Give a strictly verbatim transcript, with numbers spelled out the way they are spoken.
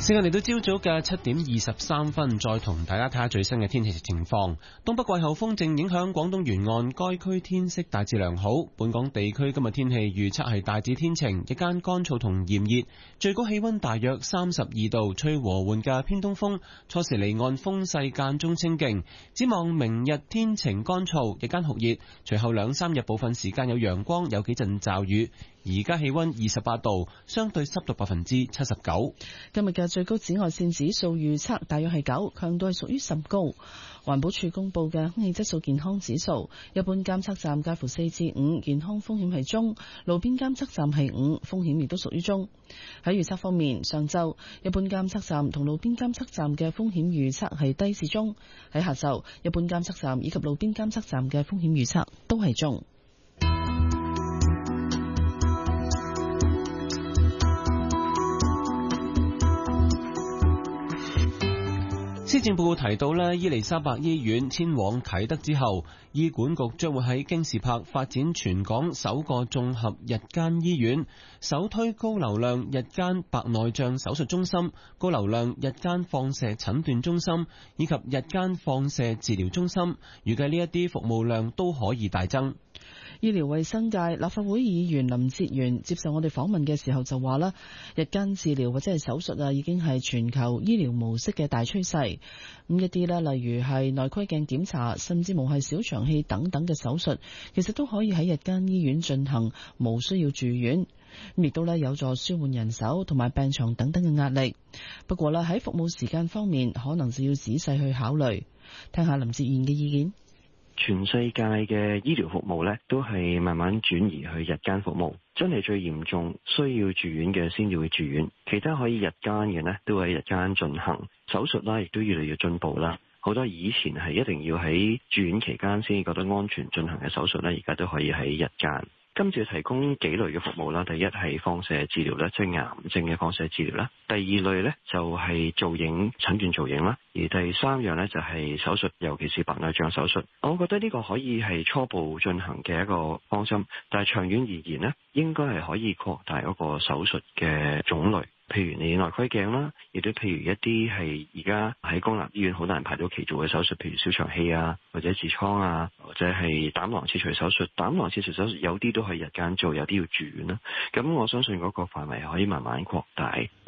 時間嚟到朝早嘅七點二十三分，再同大家睇下最新嘅天氣情況。東北季候風正影響廣東沿岸，該區天色大致良好。本港地區今日天氣預測係大致天晴，日間乾燥同炎熱，最高氣溫大約三十二度，吹和緩嘅偏東風，初時離岸風勢間中清勁。展望明日天晴乾燥，日間酷熱，隨後兩三日部分時間有陽光，有幾陣驟雨。而家氣溫二十八度，相對濕度百分之七十九。 今日嘅最高紫外線指數預測大約係九，強度係屬於甚高。環保署公布嘅空氣質素健康指數，一般監測站介乎四至五，健康風險係中；路邊監測站係五，風險亦都屬於中。喺預測方面，上晝一般監測站同路邊監測站嘅風險預測係低至中；喺下晝，一般監測站以及路邊監測站嘅風險預測都係中。 施政報告提到咧，伊利沙伯醫院遷往啟德之後，醫管局將會喺京士柏發展全港首個綜合日間醫院，首推高流量日間白內障手術中心、高流量日間放射診斷中心以及日間放射治療中心，預計呢一啲服務量都可以大增。 醫療衛生界立法會議員林哲玄接受我哋訪問嘅時候就話啦，日間治療或者係手術啊，已經係全球醫療模式嘅大趨勢。咁一啲咧，例如係內窺鏡檢查，甚至無係小腸氣等等嘅手術，其實都可以喺日間醫院進行，無需要住院。亦都咧有助舒緩人手同埋病床等等嘅壓力。不過咧，喺服務時間方面，可能就要仔細去考慮。聽下林哲玄嘅意見。 全世界嘅醫療服務咧，都係慢慢轉移去日間服務。真係最嚴重需要住院嘅先至會住院，其他可以日間嘅呢，都喺日間進行。手術啦，亦都越嚟越進步啦。好多以前係一定要喺住院期間先覺得安全進行嘅手術咧，而家都可以喺日間。今次提供幾類嘅服務啦，第一係放射治療咧，即係癌症嘅放射治療啦；第二類咧就係造影診斷造影啦；而第三樣咧就係手術，尤其是白內障手術。我覺得呢個可以係初步進行嘅一個方針，但係長遠而言咧，應該係可以擴大嗰個手術嘅種類。譬如你內窺鏡啦，亦都譬如一啲係而家喺公立醫院好難排到期做嘅手術，譬如小腸氣啊，或者痔瘡啊，或者係膽囊切除手術。膽囊切除手術有啲都係日間做，有啲要住院啦。咁我相信嗰個範圍可以慢慢擴大。